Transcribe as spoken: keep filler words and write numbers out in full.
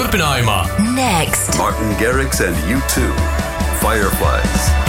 Oppenheimer. Next. Martin Garrix and U two. Fireflies.